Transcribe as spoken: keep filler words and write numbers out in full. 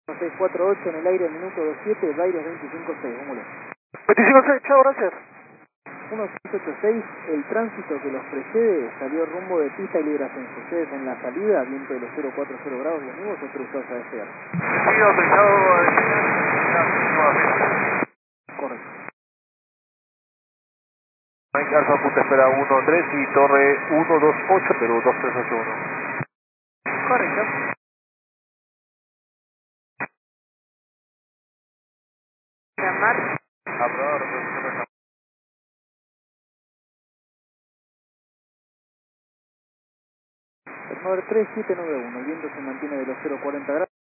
seis cuatro ocho en el aire, minuto veintisiete, Baires veinticinco seis, vámonos. veinticinco seis, chao, gracias. uno seis ocho seis, el tránsito que los precede salió rumbo de pista y libre ascenso. Ustedes en la salida, viento de los cero cuatro cero grados y amigos, autorizados a despegar. Sí, autorizado a despegar. Correcto. Mike Alfa, punta espera uno tres y torre uno dos ocho, pero dos tres ocho uno. Correcto. Llamar. Aprobado, Por favor, tres siete nueve uno, el viento se mantiene de los cero cuarenta grados.